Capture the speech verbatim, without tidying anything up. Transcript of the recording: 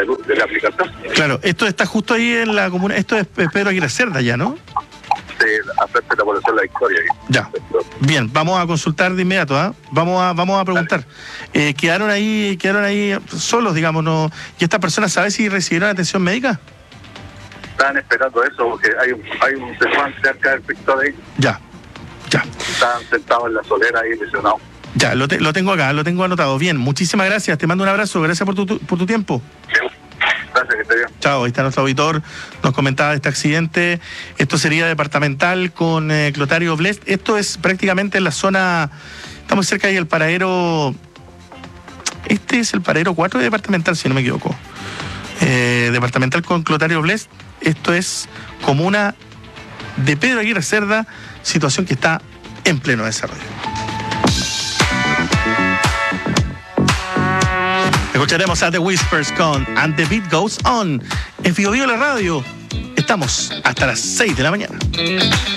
de, de la aplicación. Claro, esto está justo ahí en la comuna, esto es Pedro Aguirre Cerda ya, ¿no? Sí, afecta la población La Victoria. Ya, bien, vamos a consultar de inmediato, ¿ah? ¿eh? Vamos a vamos a preguntar. Eh, quedaron ahí quedaron ahí solos, digamos, ¿no? ¿Y esta persona sabe si recibieron atención médica? Estaban esperando eso, porque hay un, hay un desfán cerca del sector ahí. Ya, ya. Estaban sentados en la solera ahí lesionados. Ya, lo, te, lo tengo acá, lo tengo anotado. Bien, muchísimas gracias, te mando un abrazo, gracias por tu, tu por tu tiempo. Gracias, que esté bien. Chao, ahí está nuestro auditor, nos comentaba de este accidente. Esto sería departamental con eh, Clotario Blest. Esto es prácticamente en la zona, estamos cerca ahí del paradero, este es el paradero cuatro de departamental, si no me equivoco. Eh, departamental con Clotario Blest, esto es comuna de Pedro Aguirre Cerda, situación que está en pleno desarrollo. Escucharemos a The Whispers con And the Beat Goes On. En Figo Vivo la radio. Estamos hasta las seis de la mañana.